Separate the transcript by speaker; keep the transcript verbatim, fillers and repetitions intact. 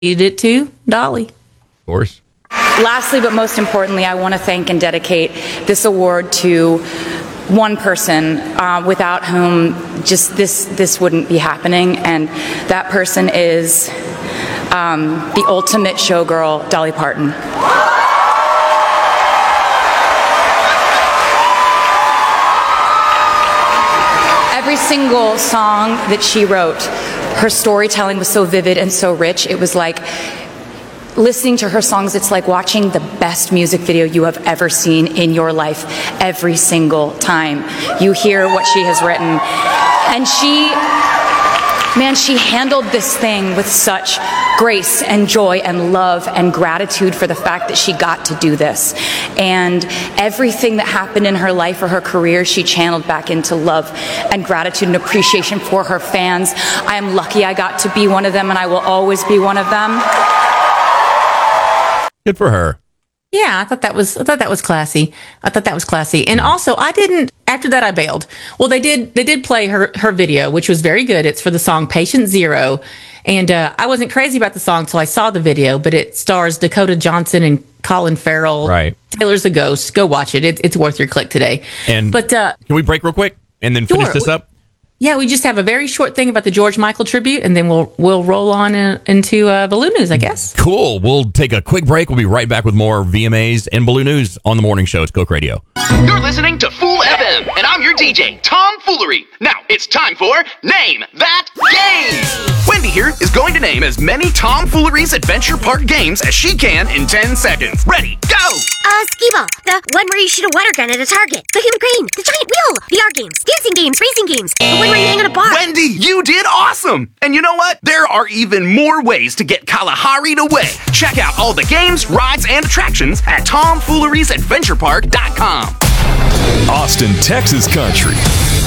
Speaker 1: it to Dolly.
Speaker 2: Of course.
Speaker 3: Lastly, but most importantly, I want to thank and dedicate this award to one person uh, without whom just this this wouldn't be happening, and that person is um, the ultimate showgirl, Dolly Parton. Every single song that she wrote, her storytelling was so vivid and so rich. It was like listening to her songs, it's like watching the best music video you have ever seen in your life every single time you hear what she has written. And she, man, she handled this thing with such grace and joy and love and gratitude for the fact that she got to do this. And everything that happened in her life or her career, she channeled back into love and gratitude and appreciation for her fans. I am lucky I got to be one of them, and I will always be one of them.
Speaker 2: Good for her.
Speaker 1: Yeah, I thought that was I thought that was classy. I thought that was classy. And also, I didn't after that I bailed. Well, they did they did play her her video, which was very good. It's for the song Patient Zero. And uh, I wasn't crazy about the song till I saw the video, but it stars Dakota Johnson and Colin Farrell.
Speaker 2: Right.
Speaker 1: Taylor's a ghost. Go watch it. it it's worth your click today.
Speaker 2: And
Speaker 1: but uh,
Speaker 2: can we break real quick and then finish
Speaker 1: sure.
Speaker 2: this up?
Speaker 1: Yeah, we just have a very short thing about the George Michael tribute, and then we'll we'll roll on in, into uh, Balloon News, I guess.
Speaker 2: Cool. We'll take a quick break. We'll be right back with more V M As and Balloon News on the morning show. It's Coke Radio.
Speaker 4: You're listening to Fool F M, and I'm your D J, Tom Foolery. Now, it's time for Name That Game! Wendy here is going to name as many Tom Foolery's Adventure Park games as she can in ten seconds. Ready, go!
Speaker 5: Uh, skee-ball, the one where you shoot a water gun at a target, the human crane, the giant wheel, the R games, dancing games, racing games, the one where you hang on a bar.
Speaker 4: Wendy, you did awesome! And you know what? There are even more ways to get Kalahari'd away. Check out all the games, rides, and attractions at tom foolery's adventure park dot com.
Speaker 6: Austin, Texas country.